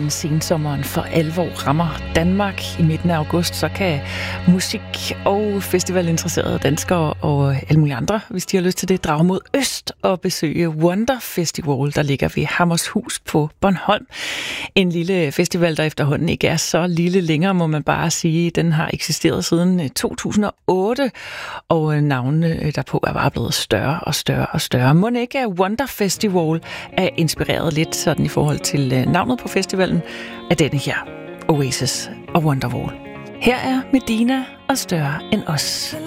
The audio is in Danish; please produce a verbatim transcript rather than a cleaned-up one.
inden sensommeren for alvor rammer Danmark i midten af august, så kan musik- og festivalinteresserede danskere og alle mulige andre, hvis de har lyst til det, drage mod øst og besøge Wonder Festival, der ligger ved Hammershus på Bornholm. En lille festival, der efterhånden ikke er så lille længere, må man bare sige. Den har eksisteret siden to tusind og otte, og navnene derpå er bare blevet større og større og større. Må ikke, at Wonder Festival er inspireret lidt sådan i forhold til navnet på festivalen af denne her, Oasis og Wonderwall. Her er Medina og Større end os.